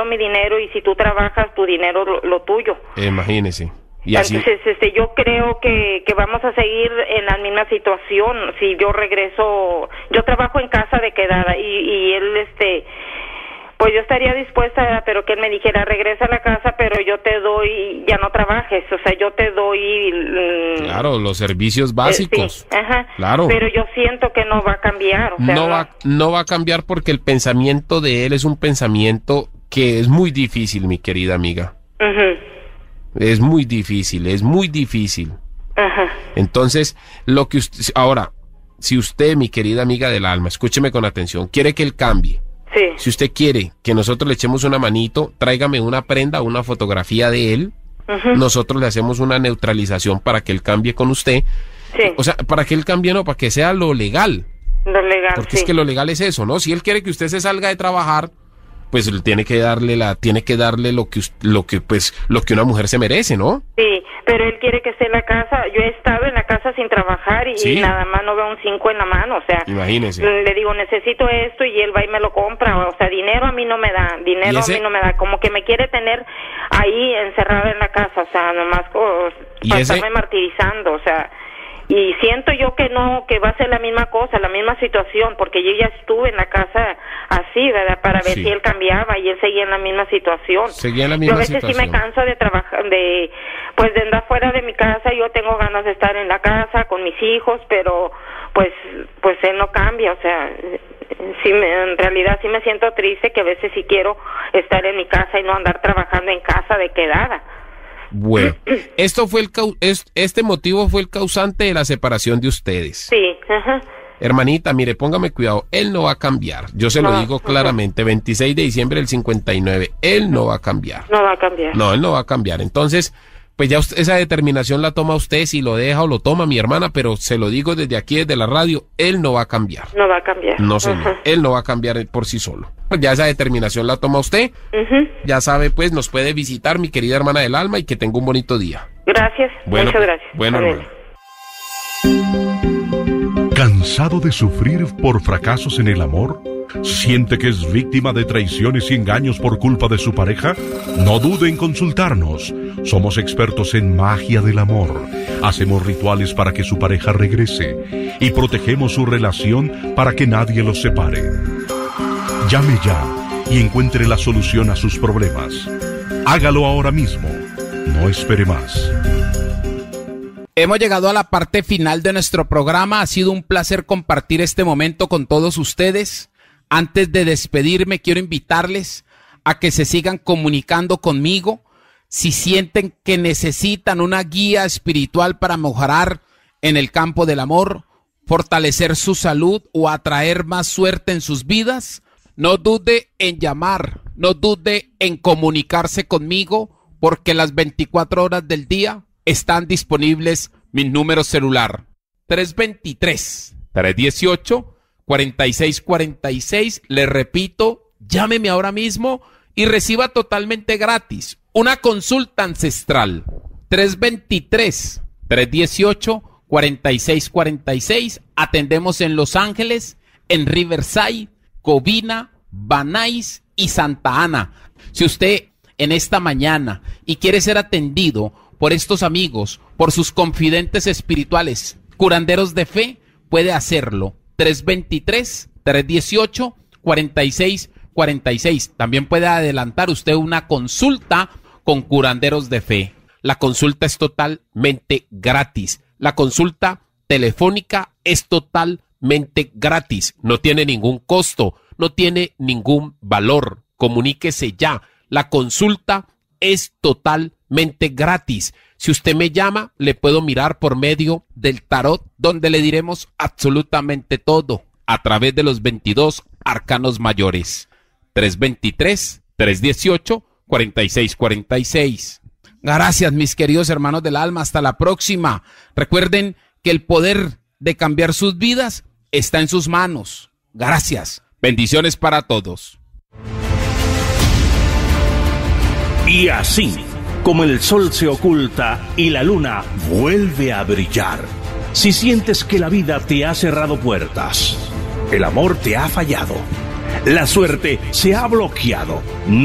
mi dinero y si tú trabajas, tu dinero lo tuyo. Imagínese. Y así... Entonces, yo creo que vamos a seguir en la misma situación. Si yo regreso, yo trabajo en casa de quedada y él, pues yo estaría dispuesta, pero que él me dijera, regresa a la casa, pero yo te doy, ya no trabajes, o sea, yo te doy... Claro, los servicios básicos. Sí, ajá. Claro. Pero yo siento que no va a cambiar. O sea, no va a cambiar porque el pensamiento de él es un pensamiento que es muy difícil, mi querida amiga. Uh-huh. Es muy difícil, es muy difícil. Ajá. Entonces, lo que usted... Ahora, si usted, mi querida amiga del alma, escúcheme con atención, quiere que él cambie. Sí. Si usted quiere que nosotros le echemos una manito, tráigame una prenda, una fotografía de él. Uh-huh. Nosotros le hacemos una neutralización para que él cambie con usted. Sí. O sea, para que él cambie, no, para que sea lo legal. Lo legal, porque sí. es que lo legal es eso, ¿no? Si él quiere que usted se salga de trabajar, pues tiene que darle lo que una mujer se merece, ¿no? Sí, pero él quiere que esté en la casa. Yo he estado en la casa sin trabajar y, sí, y nada más no veo un 5 en la mano, o sea, imagínese. Le digo, necesito esto y él va y me lo compra, o sea, dinero a mí no me da, a mí no me da, como que me quiere tener ahí encerrada en la casa, o sea, nomás para estarme martirizando, o sea, y siento yo que no, que va a ser la misma cosa, la misma situación, porque yo ya estuve en la casa así, ¿verdad? Para ver si él cambiaba y él seguía en la misma situación. Seguía en la misma situación. Yo a veces sí me canso de trabajar, de andar fuera de mi casa. Yo tengo ganas de estar en la casa con mis hijos, pero pues él no cambia, o sea, en realidad sí me siento triste, que a veces sí quiero estar en mi casa y no andar trabajando en casa de quedada. Bueno, este motivo fue el causante de la separación de ustedes. Sí, ajá. Hermanita, mire, póngame cuidado, él no va a cambiar. Yo se lo digo claramente, 26 de diciembre del 59, él no va a cambiar. No va a cambiar. No, él no va a cambiar. Entonces, pues ya esa determinación la toma usted, si lo deja o lo toma, mi hermana, pero se lo digo desde aquí, desde la radio, él no va a cambiar. No va a cambiar. No, señor, ajá, él no va a cambiar por sí solo. Ya esa determinación la toma usted. Uh-huh. Ya sabe, pues, nos puede visitar, mi querida hermana del alma, y que tenga un bonito día. Gracias, bueno, muchas gracias. Bueno, hermano. ¿Cansado de sufrir por fracasos en el amor? ¿Siente que es víctima de traiciones y engaños por culpa de su pareja? No dude en consultarnos. Somos expertos en magia del amor. Hacemos rituales para que su pareja regrese y protegemos su relación para que nadie los separe. Llame ya y encuentre la solución a sus problemas. Hágalo ahora mismo. No espere más. Hemos llegado a la parte final de nuestro programa. Ha sido un placer compartir este momento con todos ustedes. Antes de despedirme, quiero invitarles a que se sigan comunicando conmigo. Si sienten que necesitan una guía espiritual para mejorar en el campo del amor, fortalecer su salud o atraer más suerte en sus vidas, no dude en llamar, no dude en comunicarse conmigo, porque las 24 horas del día están disponibles mi número celular, 323-318-4646. Le repito, llámeme ahora mismo y reciba totalmente gratis una consulta ancestral. 323-318-4646. Atendemos en Los Ángeles, en Riverside, Covina, Van Nuys y Santa Ana. Si usted en esta mañana y quiere ser atendido por estos amigos, por sus confidentes espirituales, curanderos de fe, puede hacerlo. 323-318-4646. También puede adelantar usted una consulta con curanderos de fe. La consulta es totalmente gratis. La consulta telefónica es totalmente gratis. No tiene ningún costo, no tiene ningún valor. Comuníquese ya. La consulta es totalmente gratis. Si usted me llama, le puedo mirar por medio del tarot, donde le diremos absolutamente todo a través de los 22 arcanos mayores. 323-318-4646. Gracias, mis queridos hermanos del alma. Hasta la próxima. Recuerden que el poder de cambiar sus vidas está en sus manos. Gracias. Bendiciones para todos. Y así, como el sol se oculta y la luna vuelve a brillar, si sientes que la vida te ha cerrado puertas, el amor te ha fallado, la suerte se ha bloqueado,